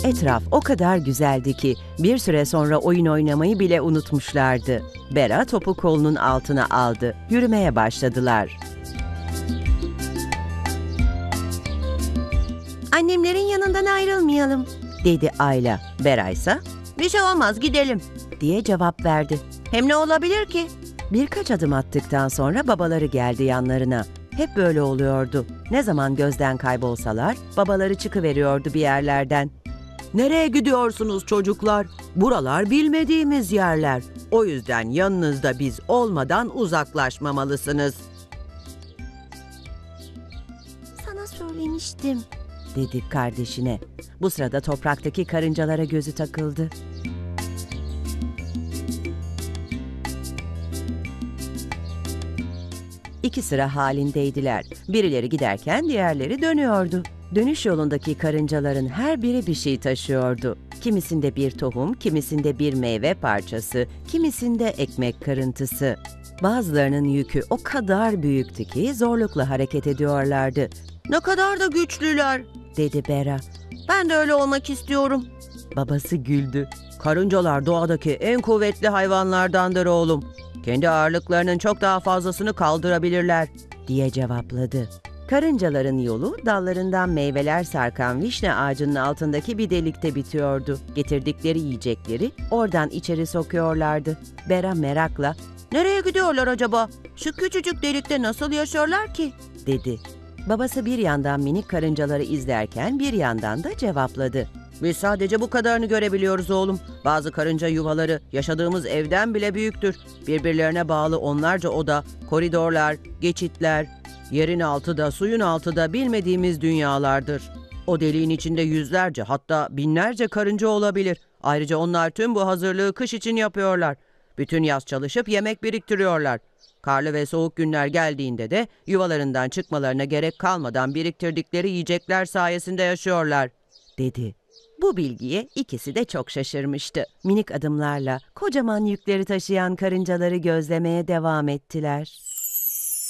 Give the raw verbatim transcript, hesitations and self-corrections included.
Etraf o kadar güzeldi ki bir süre sonra oyun oynamayı bile unutmuşlardı. Bera topu kolunun altına aldı. Yürümeye başladılar. "Annemlerin yanından ayrılmayalım," dedi Ayla. Bera ise "Bir şey olmaz, gidelim," diye cevap verdi. "Hem ne olabilir ki?" Birkaç adım attıktan sonra babaları geldi yanlarına. Hep böyle oluyordu. Ne zaman gözden kaybolsalar babaları çıkıveriyordu bir yerlerden. "Nereye gidiyorsunuz çocuklar? Buralar bilmediğimiz yerler. O yüzden yanınızda biz olmadan uzaklaşmamalısınız." "Sana söylemiştim," dedi kardeşine. Bu sırada topraktaki karıncalara gözü takıldı. İki sıra halindeydiler. Birileri giderken diğerleri dönüyordu. Dönüş yolundaki karıncaların her biri bir şey taşıyordu. Kimisinde bir tohum, kimisinde bir meyve parçası, kimisinde ekmek kırıntısı. Bazılarının yükü o kadar büyüktü ki zorlukla hareket ediyorlardı. "Ne kadar da güçlüler," dedi Bera. "Ben de öyle olmak istiyorum." Babası güldü. "Karıncalar doğadaki en kuvvetli hayvanlardandır oğlum. Kendi ağırlıklarının çok daha fazlasını kaldırabilirler," diye cevapladı. Karıncaların yolu dallarından meyveler sarkan vişne ağacının altındaki bir delikte bitiyordu. Getirdikleri yiyecekleri oradan içeri sokuyorlardı. Bera merakla "Nereye gidiyorlar acaba? Şu küçücük delikte nasıl yaşıyorlar ki?" dedi. Babası bir yandan minik karıncaları izlerken bir yandan da cevapladı. "Biz sadece bu kadarını görebiliyoruz oğlum. Bazı karınca yuvaları yaşadığımız evden bile büyüktür. Birbirlerine bağlı onlarca oda, koridorlar, geçitler, yerin altı da suyun altı da bilmediğimiz dünyalardır. O deliğin içinde yüzlerce hatta binlerce karınca olabilir. Ayrıca onlar tüm bu hazırlığı kış için yapıyorlar. Bütün yaz çalışıp yemek biriktiriyorlar. Karlı ve soğuk günler geldiğinde de yuvalarından çıkmalarına gerek kalmadan biriktirdikleri yiyecekler sayesinde yaşıyorlar," dedi. Bu bilgiye ikisi de çok şaşırmıştı. Minik adımlarla kocaman yükleri taşıyan karıncaları gözlemeye devam ettiler.